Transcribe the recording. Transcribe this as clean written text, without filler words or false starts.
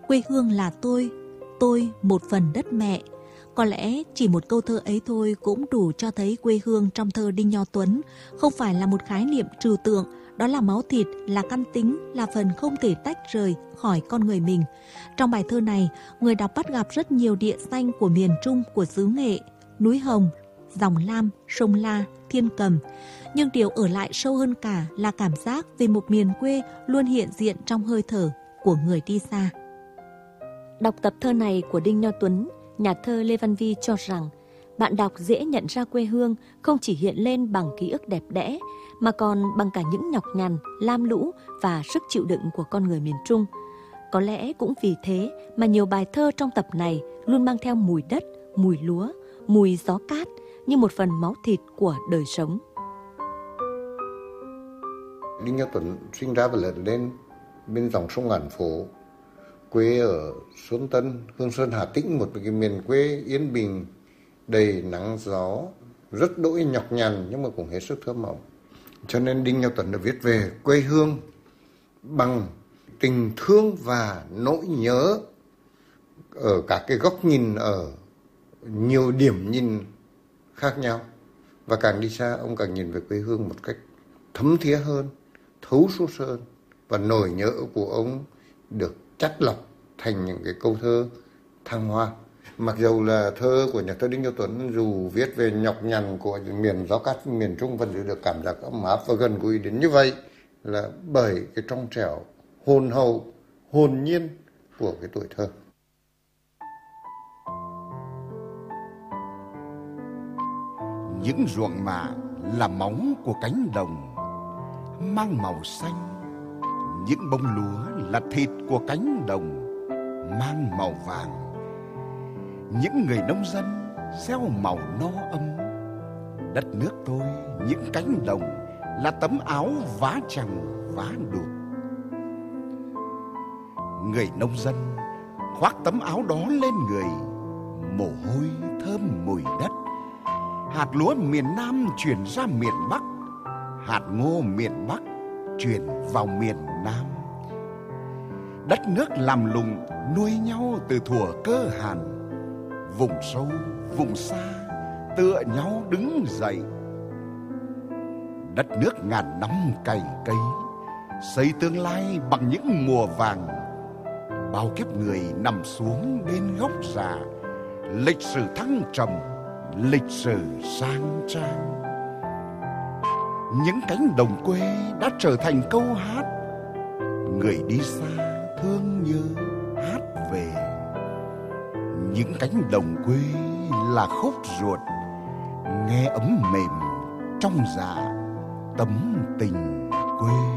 Quê hương là tôi một phần đất mẹ. Có lẽ chỉ một câu thơ ấy thôi cũng đủ cho thấy quê hương trong thơ Đinh Nho Tuấn không phải là một khái niệm trừu tượng, đó là máu thịt, là căn tính, là phần không thể tách rời khỏi con người mình. Trong bài thơ này, người đọc bắt gặp rất nhiều địa danh của miền Trung, của xứ Nghệ, núi Hồng, dòng Lam, sông La, Thiên Cầm. Nhưng điều ở lại sâu hơn cả là cảm giác về một miền quê luôn hiện diện trong hơi thở của người đi xa. Đọc tập thơ này của Đinh Nho Tuấn, nhà thơ Lê Văn Vi cho rằng bạn đọc dễ nhận ra quê hương không chỉ hiện lên bằng ký ức đẹp đẽ, mà còn bằng cả những nhọc nhằn, lam lũ và sức chịu đựng của con người miền Trung. Có lẽ cũng vì thế mà nhiều bài thơ trong tập này luôn mang theo mùi đất, mùi lúa, mùi gió cát như một phần máu thịt của đời sống. Đinh Nho Tuấn sinh ra và lớn lên bên dòng sông Ngàn Phố, quê ở Xuân Tân, Hương Sơn, Hà Tĩnh, một cái miền quê yên bình, đầy nắng gió, rất đỗi nhọc nhằn nhưng mà cũng hết sức thơ mộng. Cho nên Đinh Nho Tuấn đã viết về quê hương bằng tình thương và nỗi nhớ ở các cái góc nhìn, ở nhiều điểm nhìn khác nhau. Và càng đi xa, ông càng nhìn về quê hương một cách thấm thía hơn, thấu suốt hơn. Và nỗi nhớ của ông được chắt lọc thành những cái câu thơ thăng hoa. Mặc dù là thơ của nhà thơ Đinh Nho Tuấn dù viết về nhọc nhằn của miền gió cát miền Trung vẫn giữ được cảm giác ấm áp và gần gũi đến như vậy là bởi cái trong trẻo, hồn hậu, hồn nhiên của cái tuổi thơ. Những ruộng mạ là móng của cánh đồng mang màu xanh, những bông lúa là thịt của cánh đồng mang màu vàng. Những người nông dân gieo màu no ấm. Đất nước tôi, những cánh đồng là tấm áo vá chằng vá đụt. Người nông dân khoác tấm áo đó lên người, mồ hôi thơm mùi đất. Hạt lúa miền Nam chuyển ra miền Bắc, hạt ngô miền Bắc chuyển vào miền Nam. Đất nước làm lùng nuôi nhau từ thuở cơ hàn. Vùng sâu, vùng xa tựa nhau đứng dậy. Đất nước ngàn năm cày cấy, xây tương lai bằng những mùa vàng. Bao kiếp người nằm xuống bên gốc già, lịch sử thăng trầm, lịch sử sang trang. Những cánh đồng quê đã trở thành câu hát, người đi xa thương nhớ hát về. Những cánh đồng quê là khúc ruột, nghe ấm mềm trong dạ tấm tình quê.